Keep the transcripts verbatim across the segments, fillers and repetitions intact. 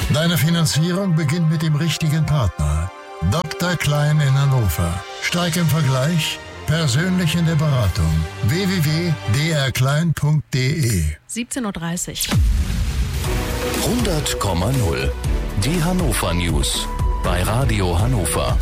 Deine Finanzierung beginnt mit dem richtigen Partner. Doktor Klein in Hannover. Stark im Vergleich, persönlich in der Beratung. w w w punkt d r klein punkt d e siebzehn Uhr dreißig. hundert Komma null. Die Hannover News bei Radio Hannover.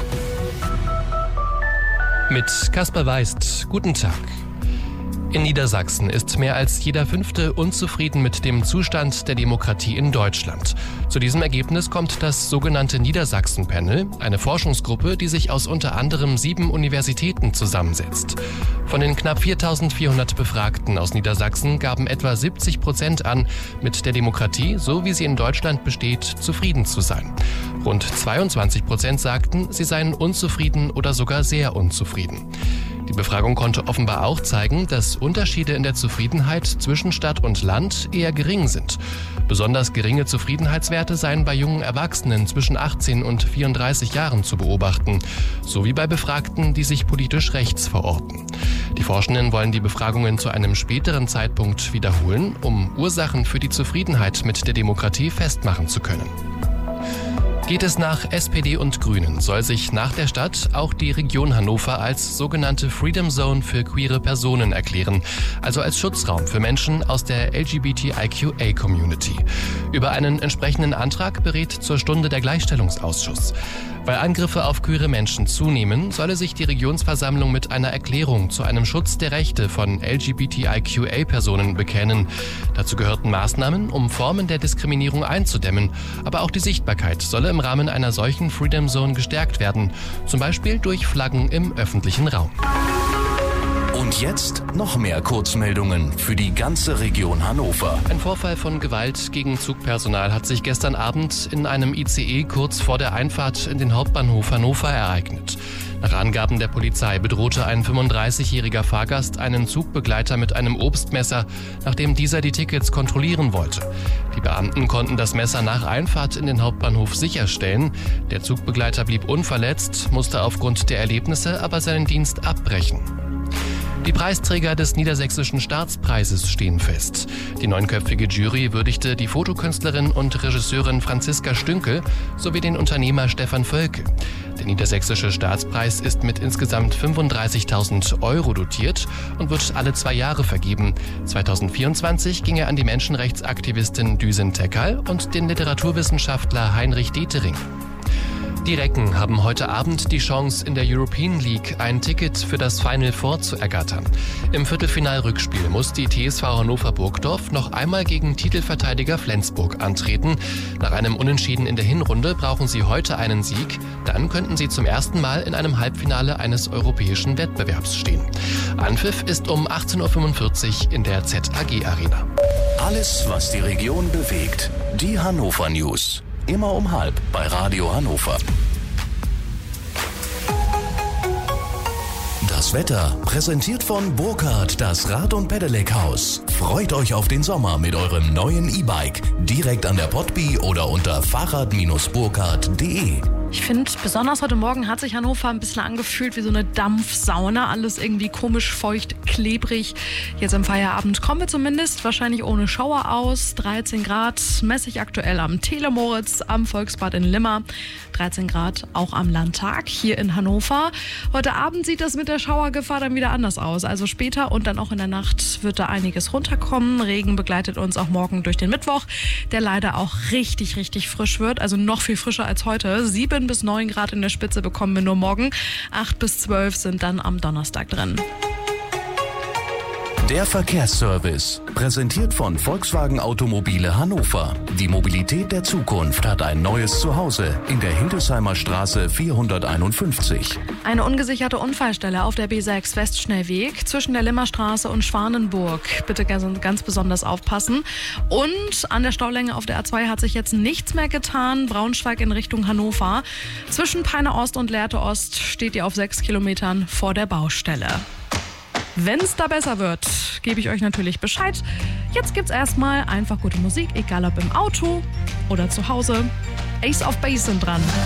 Mit Kasper Weist, guten Tag. In Niedersachsen ist mehr als jeder Fünfte unzufrieden mit dem Zustand der Demokratie in Deutschland. Zu diesem Ergebnis kommt das sogenannte Niedersachsen-Panel, eine Forschungsgruppe, die sich aus unter anderem sieben Universitäten zusammensetzt. Von den knapp viertausendvierhundert Befragten aus Niedersachsen gaben etwa siebzig Prozent an, mit der Demokratie, so wie sie in Deutschland besteht, zufrieden zu sein. Rund zweiundzwanzig Prozent sagten, sie seien unzufrieden oder sogar sehr unzufrieden. Die Befragung konnte offenbar auch zeigen, dass Unterschiede in der Zufriedenheit zwischen Stadt und Land eher gering sind. Besonders geringe Zufriedenheitswerte seien bei jungen Erwachsenen zwischen achtzehn und vierunddreißig Jahren zu beobachten, sowie bei Befragten, die sich politisch rechts verorten. Die Forschenden wollen die Befragungen zu einem späteren Zeitpunkt wiederholen, um Ursachen für die Zufriedenheit mit der Demokratie festmachen zu können. Geht es nach S P D und Grünen, soll sich nach der Stadt auch die Region Hannover als sogenannte Freedom Zone für queere Personen erklären, also als Schutzraum für Menschen aus der L G B T I Q A Community. Über einen entsprechenden Antrag berät zur Stunde der Gleichstellungsausschuss. Weil Angriffe auf queere Menschen zunehmen, solle sich die Regionsversammlung mit einer Erklärung zu einem Schutz der Rechte von L G B T I Q A Personen bekennen. Dazu gehörten Maßnahmen, um Formen der Diskriminierung einzudämmen, aber auch die Sichtbarkeit solle im Rahmen einer solchen Freedom Zone gestärkt werden, zum Beispiel durch Flaggen im öffentlichen Raum. Und jetzt noch mehr Kurzmeldungen für die ganze Region Hannover. Ein Vorfall von Gewalt gegen Zugpersonal hat sich gestern Abend in einem I C E kurz vor der Einfahrt in den Hauptbahnhof Hannover ereignet. Nach Angaben der Polizei bedrohte ein fünfunddreißigjähriger Fahrgast einen Zugbegleiter mit einem Obstmesser, nachdem dieser die Tickets kontrollieren wollte. Die Beamten konnten das Messer nach Einfahrt in den Hauptbahnhof sicherstellen. Der Zugbegleiter blieb unverletzt, musste aufgrund der Erlebnisse aber seinen Dienst abbrechen. Die Preisträger des Niedersächsischen Staatspreises stehen fest. Die neunköpfige Jury würdigte die Fotokünstlerin und Regisseurin Franziska Stünkel sowie den Unternehmer Stefan Völke. Der Niedersächsische Staatspreis ist mit insgesamt fünfunddreißigtausend Euro dotiert und wird alle zwei Jahre vergeben. zweitausendvierundzwanzig ging er an die Menschenrechtsaktivistin Düsen Tekal und den Literaturwissenschaftler Heinrich Detering. Die Recken haben heute Abend die Chance, in der European League ein Ticket für das Final Four zu ergattern. Im Viertelfinal-Rückspiel muss die T S V Hannover Burgdorf noch einmal gegen Titelverteidiger Flensburg antreten. Nach einem Unentschieden in der Hinrunde brauchen sie heute einen Sieg. Dann könnten sie zum ersten Mal in einem Halbfinale eines europäischen Wettbewerbs stehen. Anpfiff ist um achtzehn Uhr fünfundvierzig in der Z A G Arena. Alles, was die Region bewegt. Die Hannover News. Immer um halb bei Radio Hannover. Das Wetter präsentiert von Burkhardt, das Rad- und Pedelec-Haus. Freut euch auf den Sommer mit eurem neuen E-Bike. Direkt an der Potby oder unter fahrrad Bindestrich burkhardt punkt de. Ich finde, besonders heute Morgen hat sich Hannover ein bisschen angefühlt wie so eine Dampfsauna. Alles irgendwie komisch, feucht, klebrig. Jetzt im Feierabend kommen wir zumindest wahrscheinlich ohne Schauer aus. dreizehn Grad, messig aktuell am Telemoritz, am Volksbad in Limmer. dreizehn Grad auch am Landtag hier in Hannover. Heute Abend sieht das mit der Schauergefahr dann wieder anders aus. Also später und dann auch in der Nacht wird da einiges runterkommen. Regen begleitet uns auch morgen durch den Mittwoch, der leider auch richtig, richtig frisch wird. Also noch viel frischer als heute. sieben bis neun Grad in der Spitze bekommen wir nur morgen. acht bis zwölf sind dann am Donnerstag drin. Der Verkehrsservice, präsentiert von Volkswagen Automobile Hannover. Die Mobilität der Zukunft hat ein neues Zuhause in der Hildesheimer Straße vierhunderteinundfünfzig. Eine ungesicherte Unfallstelle auf der B sechs Westschnellweg zwischen der Limmerstraße und Schwanenburg. Bitte ganz, ganz besonders aufpassen. Und an der Staulänge auf der A zwei hat sich jetzt nichts mehr getan. Braunschweig in Richtung Hannover. Zwischen Peine Ost und Lehrte Ost steht ihr auf sechs Kilometern vor der Baustelle. Wenn es da besser wird, gebe ich euch natürlich Bescheid. Jetzt gibt's erstmal einfach gute Musik, egal ob im Auto oder zu Hause. Ace of Base sind dran.